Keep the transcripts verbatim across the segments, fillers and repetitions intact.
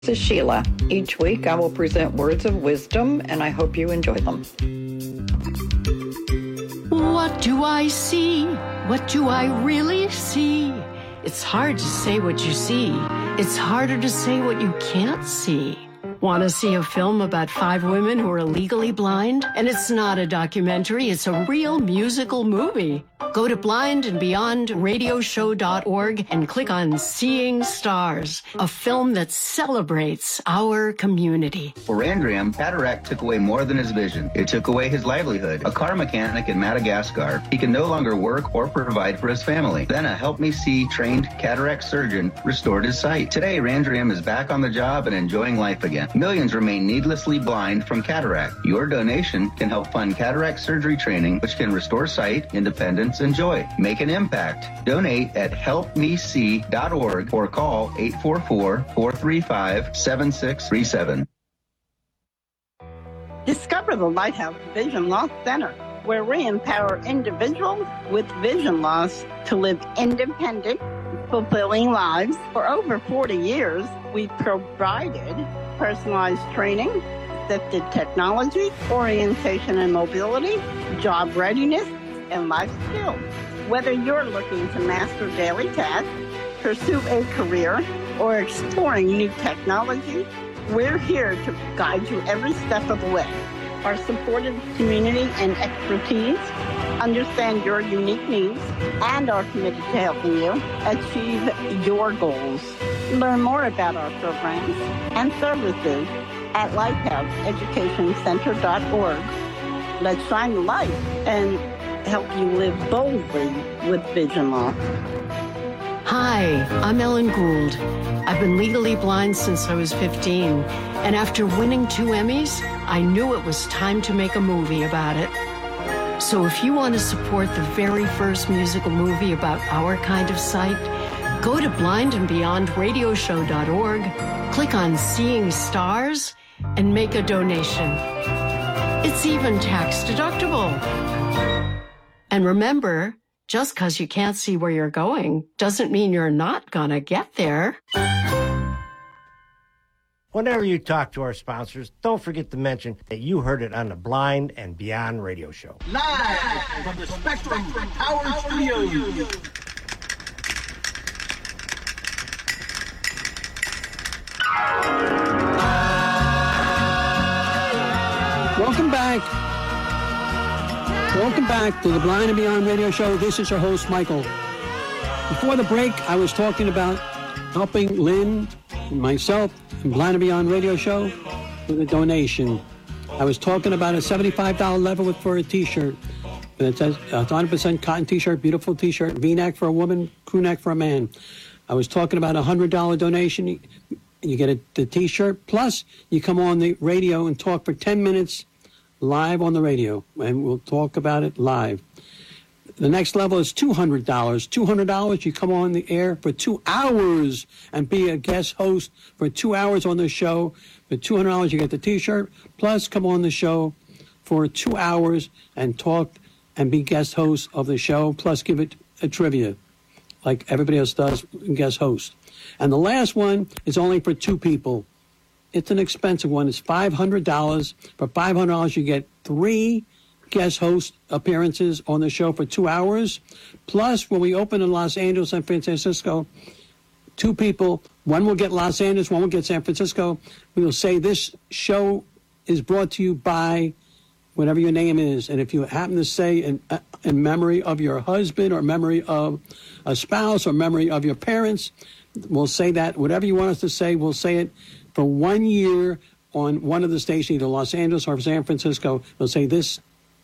This is Sheila. Each week I will present words of wisdom, and I hope you enjoy them. What do I see? What do I really see? It's hard to say what you see. It's harder to say what you can't see. Want to see a film about five women who are legally blind? And it's not a documentary, it's a real musical movie. Go to blind and beyond radio show dot org and click on Seeing Stars, a film that celebrates our community. For Randriam, cataract took away more than his vision. It took away his livelihood. A car mechanic in Madagascar, he can no longer work or provide for his family. Then a Help Me See trained cataract surgeon restored his sight. Today, Randriam is back on the job and enjoying life again. Millions remain needlessly blind from cataract. Your donation can help fund cataract surgery training, which can restore sight, independence, and joy. Make an impact. Donate at help me see dot org or call eight four four, four three five, seven six three seven. Discover the Lighthouse Vision Loss Center, where we empower individuals with vision loss to live independent, fulfilling lives. For over forty years, we've provided personalized training, assisted technology, orientation and mobility, job readiness, and life skills. Whether you're looking to master daily tasks, pursue a career, or exploring new technology, we're here to guide you every step of the way. Our supportive community and expertise understand your unique needs and are committed to helping you achieve your goals. Learn more about our programs and services at lighthouse education center dot org. Let's shine the light and help you live boldly with vision loss. Hi, I'm Ellen Gould. I've been legally blind since I was fifteen, and after winning two Emmys, I knew it was time to make a movie about it. So if you want to support the very first musical movie about our kind of sight, go to blind and beyond radio show dot org, click on Seeing Stars, and make a donation. It's even tax deductible. And remember, just because you can't see where you're going doesn't mean you're not gonna get there. Whenever you talk to our sponsors, don't forget to mention that you heard it on the Blind and Beyond radio show. Live from the Spectrum Power Studios. Welcome back. Welcome back to the Blind and Beyond radio show. This is your host, Michael. Before the break, I was talking about helping Lynn and myself and Blind and Beyond radio show with a donation. I was talking about a seventy-five dollars level for a t-shirt. And it says a one hundred percent cotton t-shirt, beautiful t-shirt, V-neck for a woman, crew neck for a man. I was talking about a one hundred dollars donation. You get a, the t-shirt, plus you come on the radio and talk for ten minutes live on the radio, and we'll talk about it live. The next level is two hundred dollars. two hundred dollars, you come on the air for two hours and be a guest host for two hours on the show. For two hundred dollars, you get the t-shirt, plus come on the show for two hours and talk and be guest host of the show, plus give it a trivia, like everybody else does, guest host. And the last one is only for two people. It's an expensive one. It's five hundred dollars. For five hundred dollars, you get three guest host appearances on the show for two hours. Plus, when we open in Los Angeles and San Francisco, two people, one will get Los Angeles, one will get San Francisco. We will say this show is brought to you by whatever your name is. And if you happen to say in, in memory of your husband or memory of a spouse or memory of your parents, we'll say that. Whatever you want us to say, we'll say it. For one year on one of the stations, either Los Angeles or San Francisco, they'll say this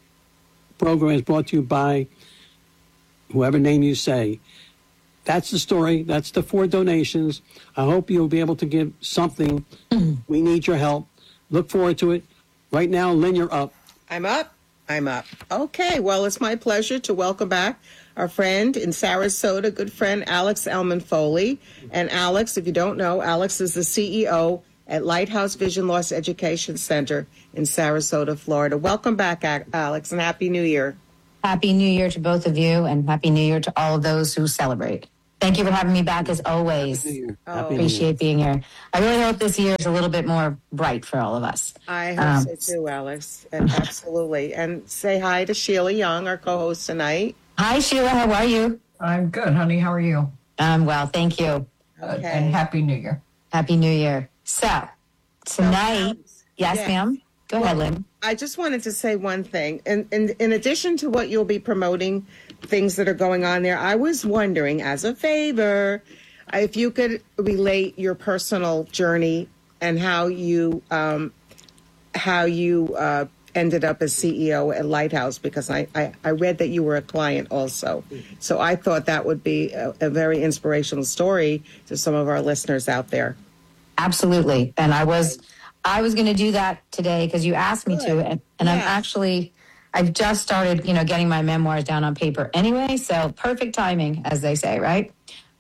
program is brought to you by whoever name you say. That's the story. That's the four donations. I hope you'll be able to give something. We need your help. Look forward to it. Right now, Lynn, you're up. I'm up. I'm up. Okay, well, it's my pleasure to welcome back our friend in Sarasota, good friend Alex Ellman Foley. And Alex, if you don't know, Alex is the C E O at Lighthouse Vision Loss Education Center in Sarasota, Florida. Welcome back, Alex, and Happy New Year. Happy New Year to both of you, and Happy New Year to all of those who celebrate. Thank you for having me back as always. Oh, Appreciate being here. I really hope this year is a little bit more bright for all of us. I hope Um, so too, Alex. And absolutely. And say hi to Sheila Young, our co-host tonight. Hi, Sheila. How are you? I'm good, honey. How are you? I'm well. Thank you. Okay. And Happy New Year. Happy New Year. So, tonight, yes, Yes. ma'am. Go ahead, Lynn. I just wanted to say one thing. In, in, in addition to what you'll be promoting, things that are going on there, I was wondering, as a favor, if you could relate your personal journey and how you um, how you uh, ended up as C E O at Lighthouse, because I, I, I read that you were a client also. So I thought that would be a, a very inspirational story to some of our listeners out there. Absolutely. And I was I was going to do that today because you asked me to. And, and I'm Yeah. actually, I've just started, you know, getting my memoirs down on paper anyway. So perfect timing, as they say, right?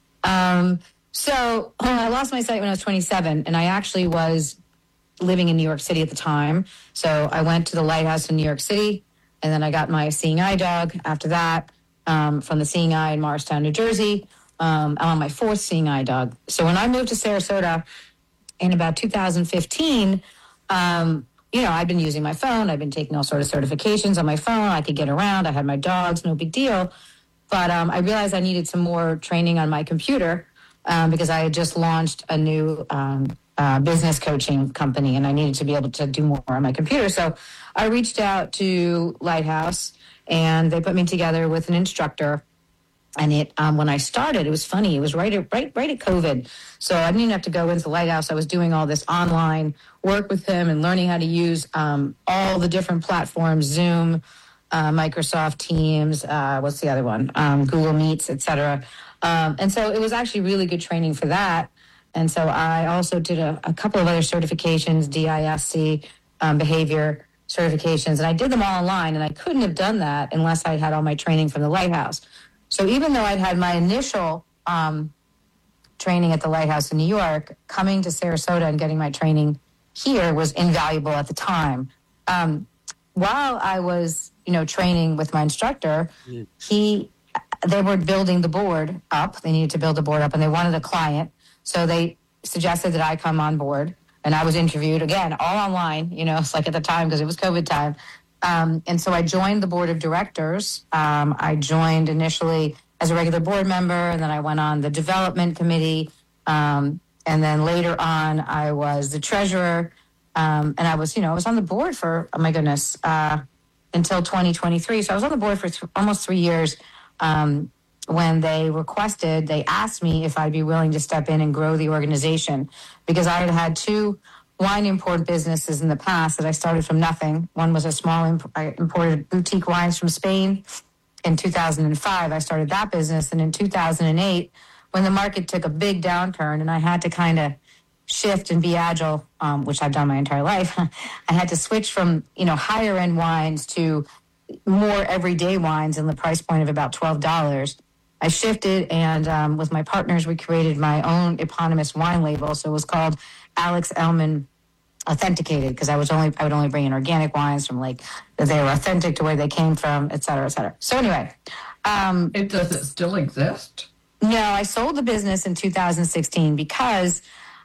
Um, so I lost my sight when I was twenty-seven, and I actually was living in New York City at the time. So I went to the Lighthouse in New York City, and then I got my seeing eye dog after that um, from the Seeing Eye in Morristown, New Jersey. Um, I'm on my fourth seeing eye dog. So when I moved to Sarasota in about two thousand fifteen, um, you know, I'd been using my phone. I'd been taking all sort of certifications on my phone. I could get around. I had my dogs, no big deal. But um, I realized I needed some more training on my computer um, because I had just launched a new um, uh, business coaching company, and I needed to be able to do more on my computer. So I reached out to Lighthouse, and they put me together with an instructor. And it, um, when I started, it was funny. It was right at, right, right at COVID. So I didn't even have to go into the Lighthouse. I was doing all this online work with him and learning how to use um, all the different platforms, Zoom, uh, Microsoft Teams, uh, what's the other one? Um, Google Meets, et cetera. Um, and so it was actually really good training for that. And so I also did a, a couple of other certifications, D I S C, um, behavior certifications. And I did them all online. And I couldn't have done that unless I had all my training from the Lighthouse. So even though I'd had my initial um, training at the Lighthouse in New York, coming to Sarasota and getting my training here was invaluable at the time. Um, while I was, you know, training with my instructor, he, they were building the board up. They needed to build the board up, and they wanted a client. So they suggested that I come on board, and I was interviewed again, all online. You know, it's like at the time because it was COVID time. Um, and so I joined the board of directors. Um, I joined initially as a regular board member, and then I went on the development committee. Um, and then later on, I was the treasurer. Um, and I was, you know, I was on the board for, oh my goodness, uh, until twenty twenty-three. So I was on the board for th- almost three years. Um, when they requested, they asked me if I'd be willing to step in and grow the organization, because I had had two wine import businesses in the past that I started from nothing. One was a small, imp- I imported boutique wines from Spain. In two thousand five, I started that business. And in two thousand eight, when the market took a big downturn and I had to kind of shift and be agile, um, which I've done my entire life, I had to switch from, you know, higher end wines to more everyday wines in the price point of about twelve dollars. I shifted, and um, with my partners, we created my own eponymous wine label. So it was called Alex Ellman Authenticated, because I was only I would only bring in organic wines from like that they were authentic to where they came from, et cetera, et cetera. So anyway, um, It does it still exist? no, I sold the business in two thousand sixteen because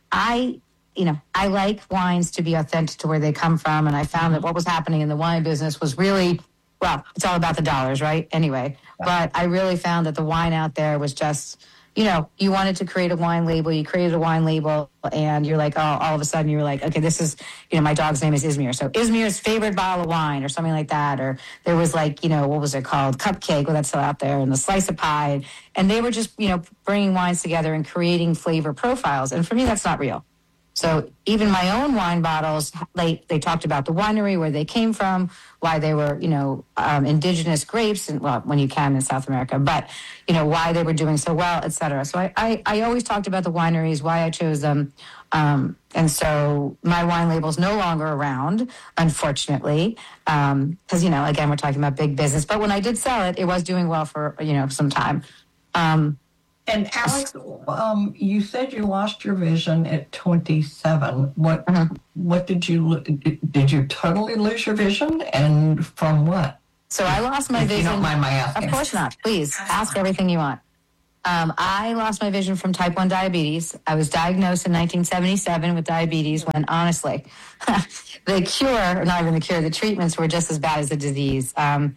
I, you know, I like wines to be authentic to where they come from, and I found that what was happening in the wine business was really, well, it's all about the dollars, right? Anyway, but I really found that the wine out there was just, you know, you wanted to create a wine label, you created a wine label, and you're like, oh, all of a sudden you're like, okay, this is, you know, my dog's name is Izmir. So Izmir's favorite bottle of wine or something like that. Or there was like, you know, what was it called? Cupcake, well, that's still out there, and the slice of pie. And they were just, you know, bringing wines together and creating flavor profiles. And for me, that's not real. So even my own wine bottles, they, they talked about the winery, where they came from, why they were, you know, um, indigenous grapes, and well, when you can in South America, but, you know, why they were doing so well, et cetera. So I, I, I always talked about the wineries, why I chose them. Um, and so my wine label's no longer around, unfortunately, because, um, you know, again, we're talking about big business. But when I did sell it, it was doing well for, you know, some time. Um, And Alex, um, you said you lost your vision at twenty-seven. What uh-huh. what did you lo- did you totally lose your vision, and from what? So I lost my If vision. you don't mind my asking. Of course not. Please ask everything you want. Um, I lost my vision from type one diabetes. I was diagnosed in nineteen seventy-seven with diabetes when, honestly, the cure, not even the cure, the treatments were just as bad as the disease. Um,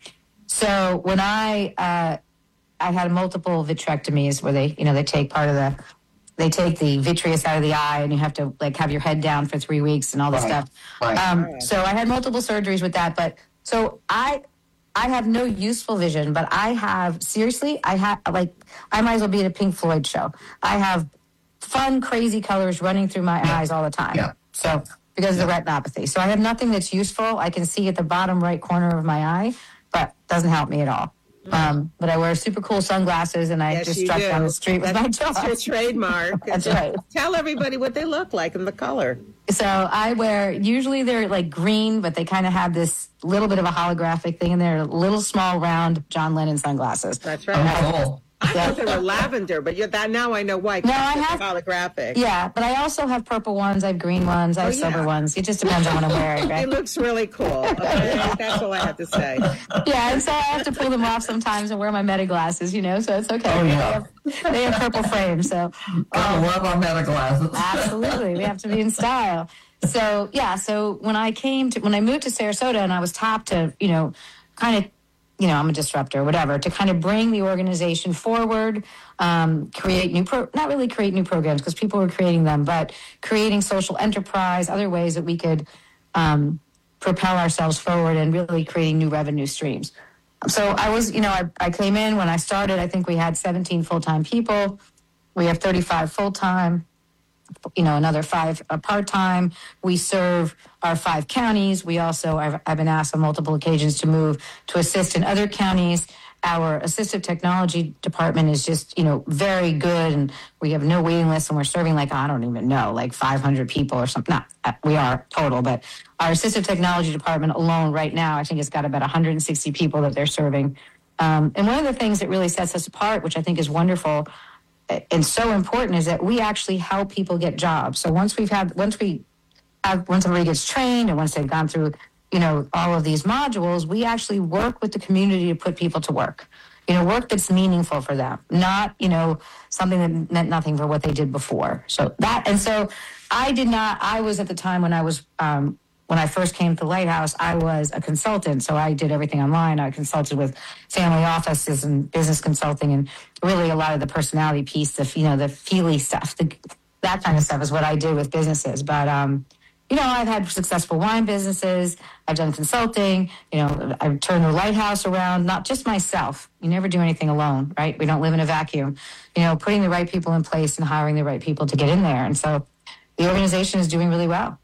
so when I, uh, I had multiple vitrectomies where they, you know, they take part of the, they take the vitreous out of the eye and you have to like have your head down for three weeks and all this Right. stuff. Right. Um, so I had multiple surgeries with that, but so I, I have no useful vision, but I have, seriously, I have, like, I might as well be at a Pink Floyd show. I have fun, crazy colors running through my Yeah. eyes all the time. Yeah. So, because of the retinopathy. So I have nothing that's useful. I can see at the bottom right corner of my eye, but doesn't help me at all. Um, but I wear super cool sunglasses and I Yes, just you strut do. down the street with my That's dog. your trademark. That's right. Tell everybody what they look like and the color. So I wear, usually they're like green, but they kind of have this little bit of a holographic thing in there, little small round John Lennon sunglasses. That's right. Oh, cool. I thought they were lavender, but you're that now I know why. No, I It's have- holographic. Yeah, but I also have purple ones, I have green ones, I have Oh, yeah. silver ones. It just depends on what I'm wearing, It right? looks really cool. Okay? That's all I have to say. Yeah, and so I have to pull them off sometimes and wear my meta glasses, you know, so it's okay. Oh, They yeah. have, they have purple frames, so I love our meta glasses. absolutely, we have to be in style. So, yeah, so when I came to, when I moved to Sarasota and I was tapped to, you know, kind of, you know, I'm a disruptor, whatever, to kind of bring the organization forward, um, create new, pro- not really create new programs because people were creating them, but creating social enterprise, other ways that we could um, propel ourselves forward and really creating new revenue streams. So I was, you know, I, I came in when I started, I think we had seventeen full-time people. We have thirty-five full-time. You know, another five uh, part-time. We serve our five counties. We also, I've, I've been asked on multiple occasions to move to assist in other counties. Our assistive technology department is just, you know, very good, and we have no waiting lists, and we're serving like, I don't even know, like five hundred people or something. Not, uh, we are total, but our assistive technology department alone right now, I think it's got about one hundred sixty people that they're serving. Um, and one of the things that really sets us apart, which I think is wonderful, and so important, is that we actually help people get jobs. So once we've had, once we have, once everybody gets trained and once they've gone through, you know, all of these modules, we actually work with the community to put people to work. You know, work that's meaningful for them, not, you know, something that meant nothing for what they did before. So that, and so I did not, I was at the time when I was, um, when I first came to the Lighthouse, I was a consultant. So I did everything online. I consulted with family offices and business consulting, and really a lot of the personality piece, the, you know, the feely stuff, the, that kind of stuff is what I did with businesses. But, um, you know, I've had successful wine businesses. I've done consulting. You know, I've turned the Lighthouse around, not just myself. You never do anything alone, right? We don't live in a vacuum. You know, putting the right people in place and hiring the right people to get in there. And so the organization is doing really well.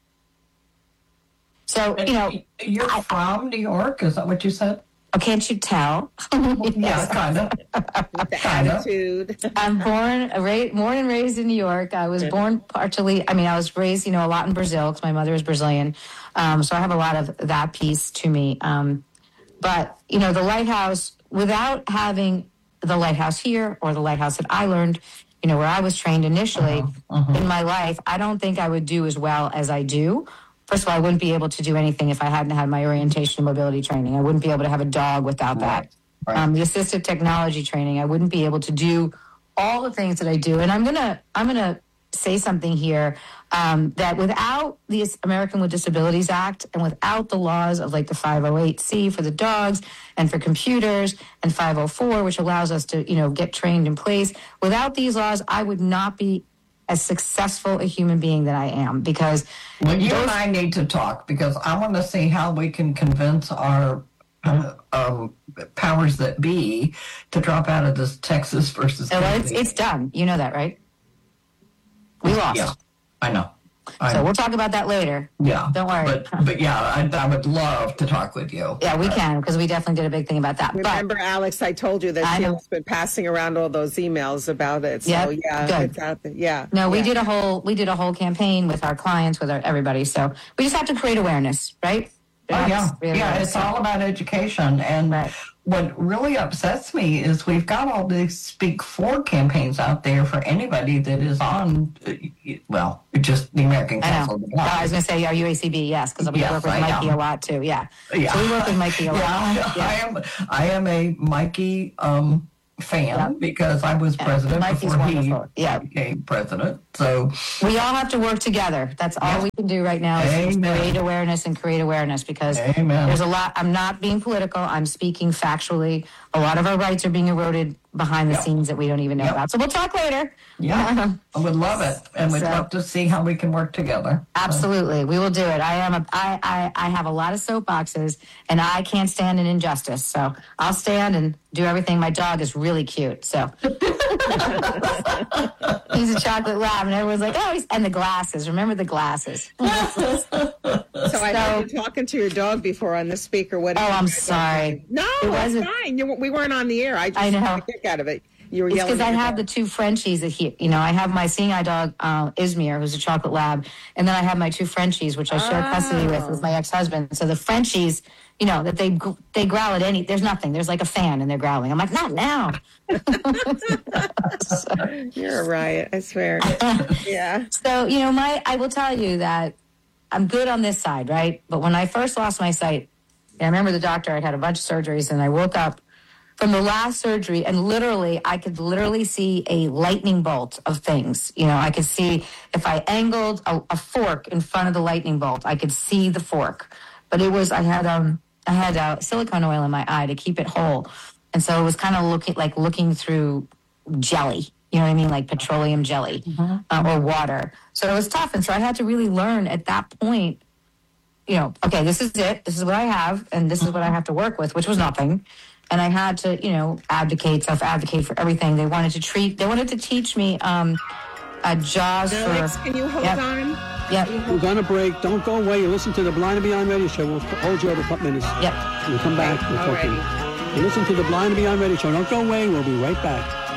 So, you know, You're I- from New York, is that what you said? oh, can't you tell? Yeah, kind of. The Kind of. attitude. I'm born, ra- born and raised in New York. I was born partially, I mean, I was raised, you know, a lot in Brazil because my mother is Brazilian. Um, so I have a lot of that piece to me. Um, but, you know, the Lighthouse, without having the Lighthouse here or the Lighthouse that I learned, you know, where I was trained initially in my life, I don't think I would do as well as I do. First of all, I wouldn't be able to do anything if I hadn't had my orientation and mobility training. I wouldn't be able to have a dog without that. Right. Um, the assistive technology training, I wouldn't be able to do all the things that I do. And I'm gonna, I'm gonna say something here um, that without the American with Disabilities Act and without the laws of like the five oh eight C for the dogs and for computers and five oh four, which allows us to, you know, get trained in place, without these laws, I would not be as successful a human being that I am, because Well, you those- and I need to talk because I want to see how we can convince our uh, um, powers that be to drop out of this Texas versus. well, it's, Kennedy. it's done. You know that, right? We lost. Yeah, I know. I So know. we'll talk about that later. Yeah, Don't worry. But but yeah, I, I would love to talk with you. Yeah, we can, because we definitely did a big thing about that. Remember, Alex, I told you that I know. Sheila's been passing around all those emails about it. So, Yep, yeah, good. it's out there. Yeah. But no, we yeah. did a whole we did a whole campaign with our clients, with our everybody. So we just have to create awareness, right? Oh yeah, That's really yeah. what It's all about education, and Right. what really upsets me is we've got all these Speak For campaigns out there for anybody that is on. uh, Well, just the American I Council. know. of Oh, I Blind. was going to say, are you A C B? Yes, because we Yes, work with I Mikey am. a lot too. Yeah. Yeah. So we work with Mikey a lot. Yeah, I am. I am a Mikey um, fan Yeah. because I was Yeah. president Mikey's before he wonderful. Yeah. became president. So we all have to work together. That's all Yeah. we can do right now is Amen. create awareness and create awareness because Amen. there's a lot. I'm not being political. I'm speaking factually. A lot of our rights are being eroded behind the Yep. scenes that we don't even know Yep. about. So we'll talk later. yeah, I would love it, and we'd So- love to see how we can work together. Absolutely, we will do it. I am a, I, I, I have a lot of soapboxes, and I can't stand an injustice. So I'll stand and do everything. My dog is really cute, so he's a chocolate lab, and everyone's like, oh, he's, and the glasses. Remember the glasses? So I heard you talking to your dog before on the speaker. What? Oh, I'm sorry. No, It it's wasn't- fine. You, we weren't on the air. I just I know. got a kick out of it. You were It's yelling. because I at your have the dog. two Frenchies that he, you know, I have my seeing eye dog, uh, Izmir, who's a chocolate lab, and then I have my two Frenchies, which I share custody with with my ex-husband. So the Frenchies, you know, that they gr- they growl at any, there's nothing. There's like a fan and they're growling. I'm like, not now. You're a riot. I swear. Yeah. So, you know, my I will tell you that I'm good on this side, right? But when I first lost my sight, I remember the doctor, I'd had a bunch of surgeries, and I woke up from the last surgery, and literally, I could literally see a lightning bolt of things. You know, I could see if I angled a, a fork in front of the lightning bolt, I could see the fork. But it was, I had um, I had uh, silicone oil in my eye to keep it whole, and so it was kind of looking like looking through jelly. You know what I mean, like petroleum jelly uh, or water. So it was tough, and so I had to really learn at that point. You know, okay, this is it. This is what I have, and this is what I have to work with, which was nothing. And I had to, you know, advocate, self-advocate for everything. They wanted to treat, they wanted to teach me um, uh, JAWS Alex, for... can you hold Yep. on? Yep. We're going to break. Don't go away. You listen to the Blind and Beyond Radio Show. We'll hold you over a couple minutes. Yep. We'll come back. We'll talk to you. You listen to the Blind and Beyond Radio Show. Don't go away. We'll be right back.